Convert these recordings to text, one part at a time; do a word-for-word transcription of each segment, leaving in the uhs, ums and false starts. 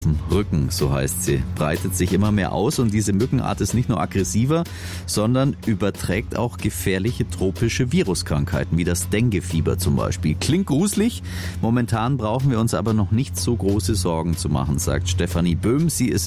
Rücken, so heißt sie, breitet sich immer mehr aus und diese Mückenart ist nicht nur aggressiver, sondern überträgt auch gefährliche tropische Viruskrankheiten, wie das Dengue-Fieber zum Beispiel. Klingt gruselig, momentan brauchen wir uns aber noch nicht so große Sorgen zu machen, sagt Stefanie Böhm. Sie ist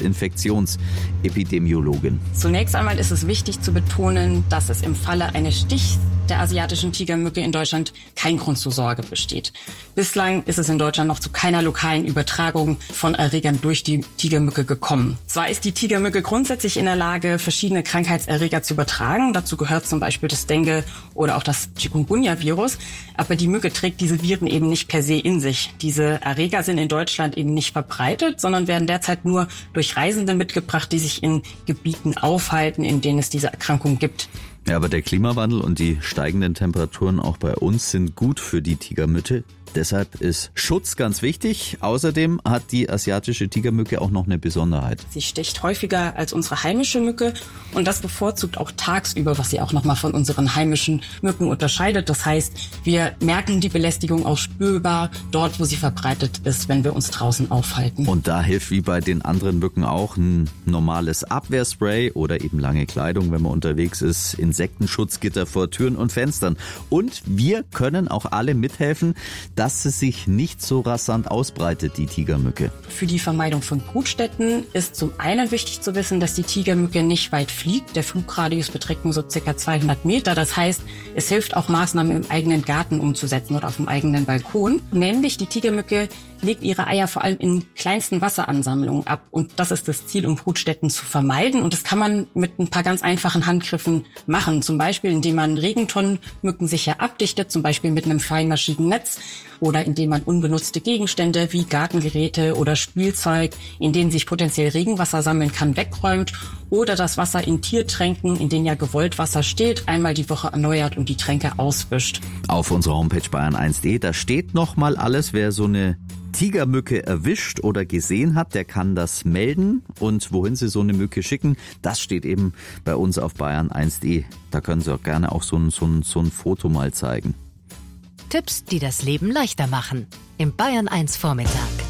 Infektionsepidemiologin. Zunächst einmal ist es wichtig zu betonen, dass es im Falle eines Stichs der asiatischen Tigermücke in Deutschland kein Grund zur Sorge besteht. Bislang ist es in Deutschland noch zu keiner lokalen Übertragung von Erregern durch die Tigermücke gekommen. Zwar ist die Tigermücke grundsätzlich in der Lage, verschiedene Krankheitserreger zu übertragen. Dazu gehört zum Beispiel das Dengue oder auch das Chikungunya-Virus. Aber die Mücke trägt diese Viren eben nicht per se in sich. Diese Erreger sind in Deutschland eben nicht verbreitet, sondern werden derzeit nur durch Reisende mitgebracht, die sich in Gebieten aufhalten, in denen es diese Erkrankung gibt. Ja, aber der Klimawandel und die steigenden Temperaturen auch bei uns sind gut für die Tigermücke. Deshalb ist Schutz ganz wichtig. Außerdem hat die asiatische Tigermücke auch noch eine Besonderheit. Sie sticht häufiger als unsere heimische Mücke und das bevorzugt auch tagsüber, was sie auch nochmal von unseren heimischen Mücken unterscheidet. Das heißt, wir merken die Belästigung auch spürbar dort, wo sie verbreitet ist, wenn wir uns draußen aufhalten. Und da hilft wie bei den anderen Mücken auch ein normales Abwehrspray oder eben lange Kleidung, wenn man unterwegs ist, Insektenschutzgitter vor Türen und Fenstern. Und wir können auch alle mithelfen, dass sie sich nicht so rasant ausbreitet, die Tigermücke. Für die Vermeidung von Brutstätten ist zum einen wichtig zu wissen, dass die Tigermücke nicht weit fliegt. Der Flugradius beträgt nur so circa zweihundert Meter. Das heißt, es hilft auch, Maßnahmen im eigenen Garten umzusetzen oder auf dem eigenen Balkon. Nämlich die Tigermücke legt ihre Eier vor allem in kleinsten Wasseransammlungen ab. Und das ist das Ziel, um Brutstätten zu vermeiden. Und das kann man mit ein paar ganz einfachen Handgriffen machen. Zum Beispiel, indem man Regentonnenmücken sicher abdichtet, zum Beispiel mit einem feinmaschigen Netz. Oder indem man unbenutzte Gegenstände wie Gartengeräte oder Spielzeug, in denen sich potenziell Regenwasser sammeln kann, wegräumt. Oder das Wasser in Tiertränken, in denen ja gewollt Wasser steht, einmal die Woche erneuert und die Tränke auswischt. Auf unserer Homepage bayern eins punkt de, da steht nochmal alles, wer so eine Tigermücke erwischt oder gesehen hat, der kann das melden. Und wohin Sie so eine Mücke schicken, das steht eben bei uns auf bayern eins punkt de. Da können Sie auch gerne auch so ein, so ein, so ein Foto mal zeigen. Tipps, die das Leben leichter machen. Im Bayern eins Vormittag.